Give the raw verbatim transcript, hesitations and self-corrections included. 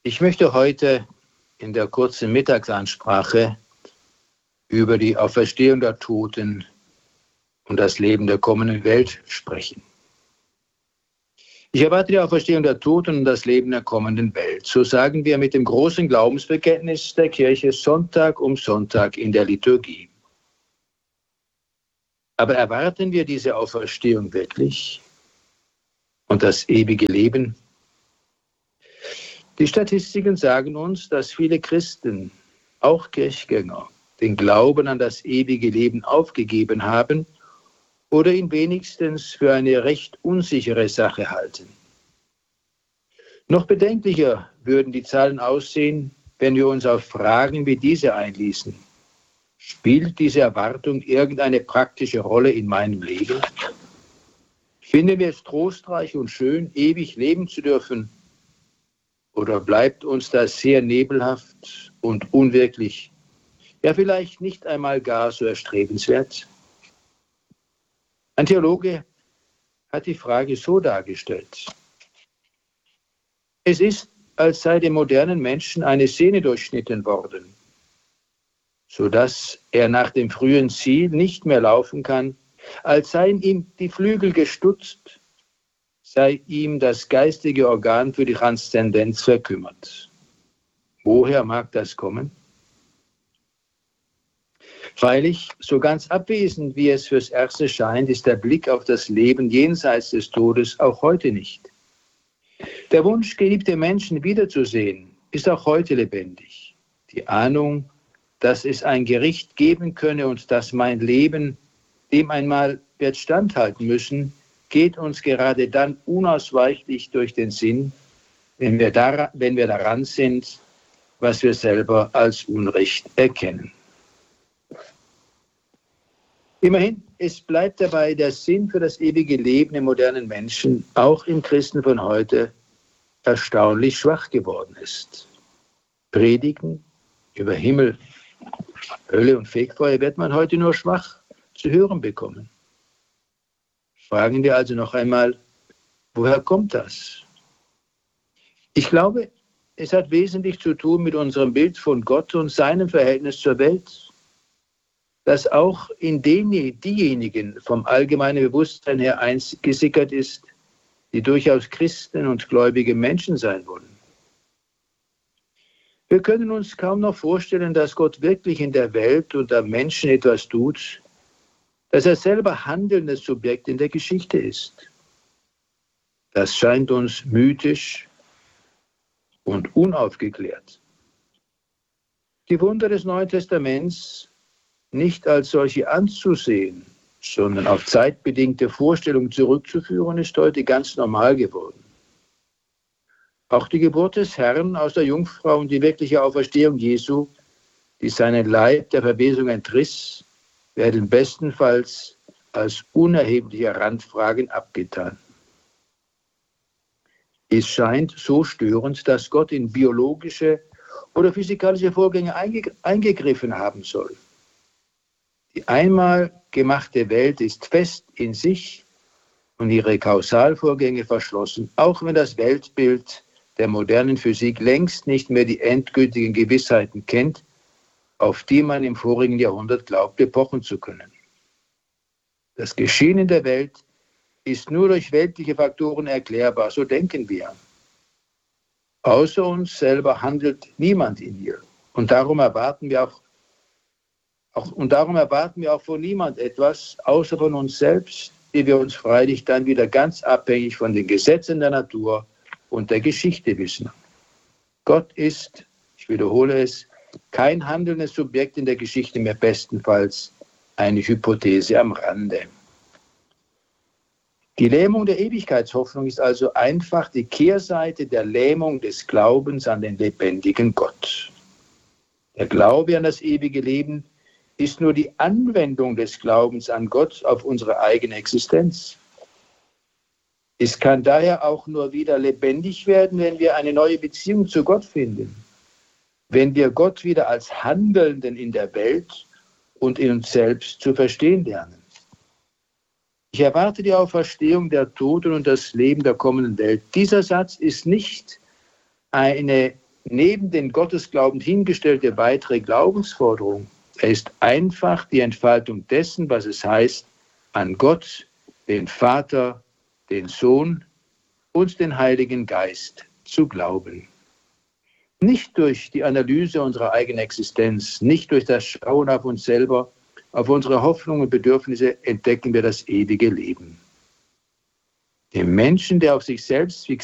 Ich möchte heute in der kurzen Mittagsansprache über die Auferstehung der Toten und das Leben der kommenden Welt sprechen. Ich erwarte die Auferstehung der Toten und das Leben der kommenden Welt. So sagen wir mit dem großen Glaubensbekenntnis der Kirche Sonntag um Sonntag in der Liturgie. Aber erwarten wir diese Auferstehung wirklich und das ewige Leben? Die Statistiken sagen uns, dass viele Christen, auch Kirchgänger, den Glauben an das ewige Leben aufgegeben haben oder ihn wenigstens für eine recht unsichere Sache halten. Noch bedenklicher würden die Zahlen aussehen, wenn wir uns auf Fragen wie diese einließen. Spielt diese Erwartung irgendeine praktische Rolle in meinem Leben? Finden wir es trostreich und schön, ewig leben zu dürfen? Oder bleibt uns das sehr nebelhaft und unwirklich, ja vielleicht nicht einmal gar so erstrebenswert? Ein Theologe hat die Frage so dargestellt: Es ist, als sei dem modernen Menschen eine Sehne durchschnitten worden, sodass er nach dem frühen Ziel nicht mehr laufen kann, als seien ihm die Flügel gestutzt, sei ihm das geistige Organ für die Transzendenz verkümmert. Woher mag das kommen? Freilich, so ganz abwesend, wie es fürs Erste scheint, ist der Blick auf das Leben jenseits des Todes auch heute nicht. Der Wunsch, geliebte Menschen wiederzusehen, ist auch heute lebendig. Die Ahnung, dass es ein Gericht geben könne und dass mein Leben dem einmal wird standhalten müssen, geht uns gerade dann unausweichlich durch den Sinn, wenn wir, dar- wenn wir daran sind, was wir selber als Unrecht erkennen. Immerhin, es bleibt dabei, der Sinn für das ewige Leben im modernen Menschen, auch im Christen von heute, erstaunlich schwach geworden ist. Predigen über Himmel, Hölle und Fegfeuer wird man heute nur schwach zu hören bekommen. Fragen wir also noch einmal, woher kommt das? Ich glaube, es hat wesentlich zu tun mit unserem Bild von Gott und seinem Verhältnis zur Welt, das auch in den, diejenigen vom allgemeinen Bewusstsein her eingesickert ist, die durchaus Christen und gläubige Menschen sein wollen. Wir können uns kaum noch vorstellen, dass Gott wirklich in der Welt und am Menschen etwas tut, dass er selber handelndes Subjekt in der Geschichte ist. Das scheint uns mythisch und unaufgeklärt. Die Wunder des Neuen Testaments nicht als solche anzusehen, sondern auf zeitbedingte Vorstellungen zurückzuführen, ist heute ganz normal geworden. Auch die Geburt des Herrn aus der Jungfrau und die wirkliche Auferstehung Jesu, die seinen Leib der Verwesung entriss, werden bestenfalls als unerhebliche Randfragen abgetan. Es scheint so störend, dass Gott in biologische oder physikalische Vorgänge einge- eingegriffen haben soll. Die einmal gemachte Welt ist fest in sich und ihre Kausalvorgänge verschlossen, auch wenn das Weltbild der modernen Physik längst nicht mehr die endgültigen Gewissheiten kennt, auf die man im vorigen Jahrhundert glaubte, pochen zu können. Das Geschehen in der Welt ist nur durch weltliche Faktoren erklärbar, so denken wir. Außer uns selber handelt niemand in ihr. Und darum erwarten wir auch, auch, und darum erwarten wir auch von niemand etwas, außer von uns selbst, die wir uns freilich dann wieder ganz abhängig von den Gesetzen der Natur und der Geschichte wissen. Gott ist, ich wiederhole es, kein handelndes Subjekt in der Geschichte mehr, bestenfalls eine Hypothese am Rande. Die Lähmung der Ewigkeitshoffnung ist also einfach die Kehrseite der Lähmung des Glaubens an den lebendigen Gott. Der Glaube an das ewige Leben ist nur die Anwendung des Glaubens an Gott auf unsere eigene Existenz. Es kann daher auch nur wieder lebendig werden, wenn wir eine neue Beziehung zu Gott finden. Wenn wir Gott wieder als Handelnden in der Welt und in uns selbst zu verstehen lernen. Ich erwarte die Auferstehung der Toten und das Leben der kommenden Welt. Dieser Satz ist nicht eine neben den Gottesglauben hingestellte weitere Glaubensforderung. Er ist einfach die Entfaltung dessen, was es heißt, an Gott, den Vater, den Sohn und den Heiligen Geist zu glauben. Nicht durch die Analyse unserer eigenen Existenz, nicht durch das Schauen auf uns selber, auf unsere Hoffnungen und Bedürfnisse entdecken wir das ewige Leben. Dem Menschen, der auf sich selbst fixiert,